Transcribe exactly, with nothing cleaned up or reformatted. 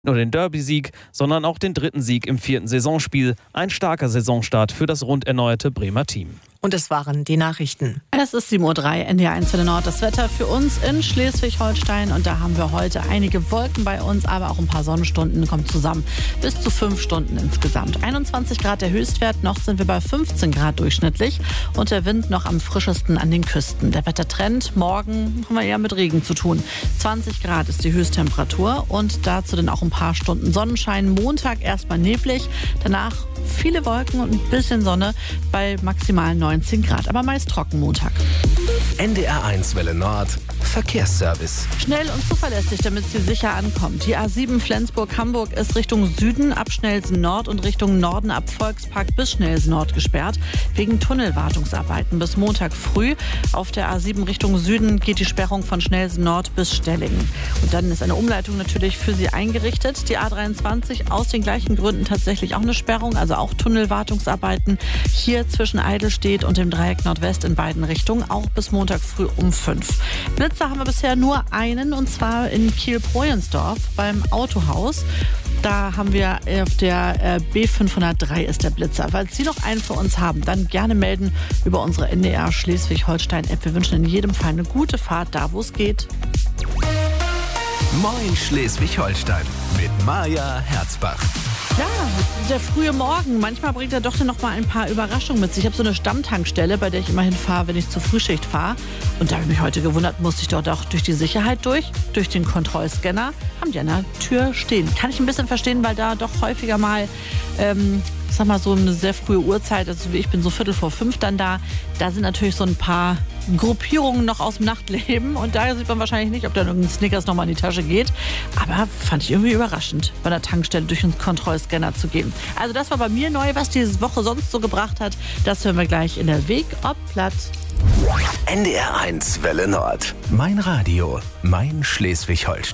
Nur den Derby-Sieg, sondern auch den dritten Sieg im vierten Saisonspiel. Ein starker Saisonstart für das rund erneuerte Bremer Team. Und es waren die Nachrichten. Es ist sieben Uhr drei, N D R eins Welle Nord. Das Wetter für uns in Schleswig-Holstein. Und da haben wir heute einige Wolken bei uns, aber auch ein paar Sonnenstunden kommen zusammen. Bis zu fünf Stunden insgesamt. einundzwanzig Grad der Höchstwert, noch sind wir bei fünfzehn Grad durchschnittlich. Und der Wind noch am frischesten an den Küsten. Der Wettertrend, morgen haben wir eher mit Regen zu tun. zwanzig Grad ist die Höchsttemperatur und dazu dann auch ein paar Stunden Sonnenschein. Montag erstmal neblig, danach viele Wolken und ein bisschen Sonne bei maximal neunzehn Grad, aber meist trocken Montag. N D R eins Welle Nord Verkehrsservice. Schnell und zuverlässig, damit sie sicher ankommt. Die A sieben Flensburg-Hamburg ist Richtung Süden ab Schnellsen Nord und Richtung Norden ab Volkspark bis Schnellsen Nord gesperrt. Wegen Tunnelwartungsarbeiten bis Montag früh. Auf der A sieben Richtung Süden geht die Sperrung von Schnellsen Nord bis Stellingen. Und dann ist eine Umleitung natürlich für sie eingerichtet. Die A dreiundzwanzig aus den gleichen Gründen tatsächlich auch eine Sperrung, also auch Tunnelwartungsarbeiten. Hier zwischen Eidelstedt und dem Dreieck Nordwest in beiden Richtungen, auch bis Montag früh um fünf. Blitzer haben wir bisher nur einen, und zwar in Kiel-Projensdorf beim Autohaus. Da haben wir auf der B fünfhundertdrei ist der Blitzer. Falls Sie noch einen für uns haben, dann gerne melden über unsere N D R Schleswig-Holstein-App. Wir wünschen in jedem Fall eine gute Fahrt, da wo es geht. Moin Schleswig-Holstein mit Maja Herzbach. Ja, der frühe Morgen. Manchmal bringt er doch dann noch mal ein paar Überraschungen mit sich. Ich habe so eine Stammtankstelle, bei der ich immerhin fahre, wenn ich zur Frühschicht fahre. Und da habe ich mich heute gewundert, musste ich dort auch durch die Sicherheit durch, durch den Kontrollscanner, haben die an der Tür stehen. Kann ich ein bisschen verstehen, weil da doch häufiger mal, ähm, ich sag mal so eine sehr frühe Uhrzeit, also wie ich bin so Viertel vor fünf dann da, da sind natürlich so ein paar Gruppierungen noch aus dem Nachtleben und da sieht man wahrscheinlich nicht, ob da irgendein Snickers noch mal in die Tasche geht. Aber fand ich irgendwie überraschend, bei der Tankstelle durch den Kontrollscanner zu gehen. Also das war bei mir neu, was diese Woche sonst so gebracht hat. Das hören wir gleich in der Weg ob Platt. N D R eins Welle Nord. Mein Radio, mein Schleswig-Holstein.